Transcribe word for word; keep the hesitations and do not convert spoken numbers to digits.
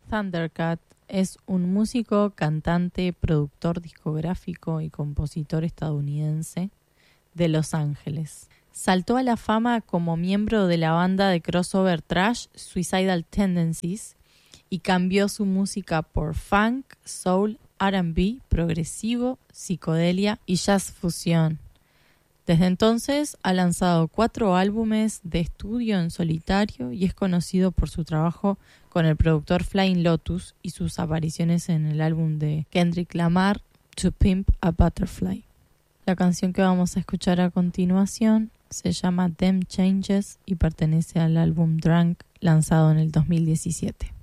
Thundercat es un músico, cantante, productor discográfico y compositor estadounidense de Los Ángeles. Saltó a la fama como miembro de la banda de crossover thrash Suicidal Tendencies y cambió su música por funk, soul, R and B, progresivo, psicodelia y jazz fusión. Desde entonces ha lanzado cuatro álbumes de estudio en solitario y es conocido por su trabajo con el productor Flying Lotus y sus apariciones en el álbum de Kendrick Lamar, To Pimp a Butterfly. La canción que vamos a escuchar a continuación se llama Them Changes y pertenece al álbum Drunk, lanzado en el dos mil diecisiete.